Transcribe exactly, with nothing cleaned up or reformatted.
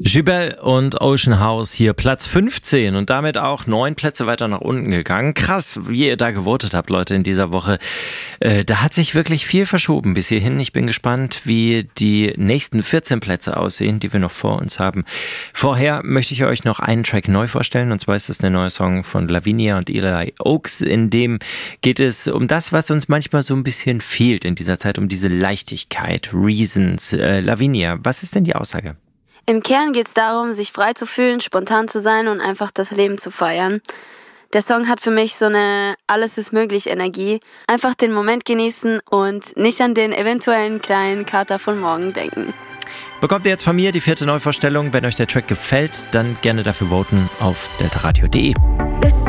Jubel und Ocean House hier Platz fünfzehn und damit auch neun Plätze weiter nach unten gegangen. Krass, wie ihr da gewotet habt, Leute, in dieser Woche. Äh, da hat sich wirklich viel verschoben bis hierhin. Ich bin gespannt, wie die nächsten vierzehn Plätze aussehen, die wir noch vor uns haben. Vorher möchte ich euch noch einen Track neu vorstellen, und zwar ist das der neue Song von Lavinia und Eli Oaks. In dem geht es um das, was uns manchmal so ein bisschen fehlt in dieser Zeit, um diese Leichtigkeit, Reasons. Äh, Lavinia, was ist denn die Aussage? Im Kern geht es darum, sich frei zu fühlen, spontan zu sein und einfach das Leben zu feiern. Der Song hat für mich so eine Alles-ist-möglich-Energie. Einfach den Moment genießen und nicht an den eventuellen kleinen Kater von morgen denken. Bekommt ihr jetzt von mir die vierte Neuvorstellung. Wenn euch der Track gefällt, dann gerne dafür voten auf deltaradio punkt de.